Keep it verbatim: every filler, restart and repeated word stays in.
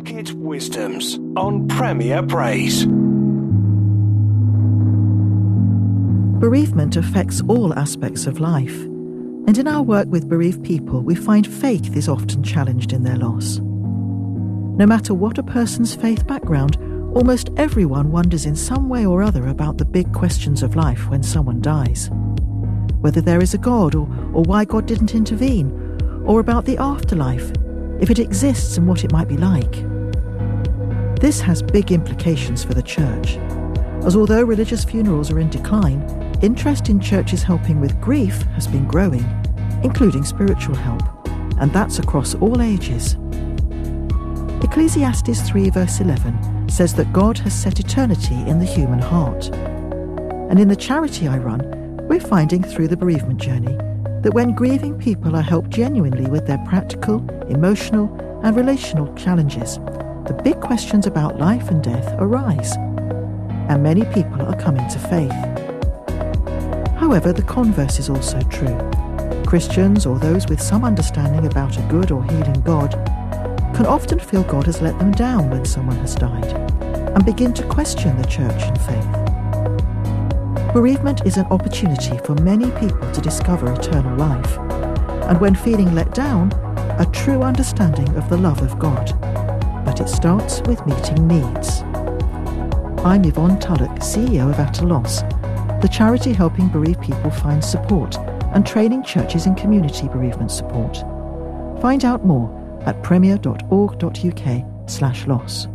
Pocket Wisdoms on Premier Praise. Bereavement affects all aspects of life, and in our work with bereaved people, we find faith is often challenged in their loss. No matter what a person's faith background, almost everyone wonders in some way or other about the big questions of life when someone dies. Whether there is a God, or, or why God didn't intervene, or about the afterlife, if it exists and what it might be like. This has big implications for the church, as although religious funerals are in decline, interest in churches helping with grief has been growing, including spiritual help, and that's across all ages. Ecclesiastes three verse eleven says that God has set eternity in the human heart. And in the charity I run, we're finding through the bereavement journey that when grieving people are helped genuinely with their practical, emotional and relational challenges, the big questions about life and death arise, and many people are coming to faith. However, the converse is also true. Christians, or those with some understanding about a good or healing God, can often feel God has let them down when someone has died, and begin to question the church and faith. Bereavement is an opportunity for many people to discover eternal life, and when feeling let down, a true understanding of the love of God. But it starts with meeting needs. I'm Yvonne Tullock, C E O of At a Loss, the charity helping bereaved people find support and training churches in community bereavement support. Find out more at premier dot org dot uk slash loss.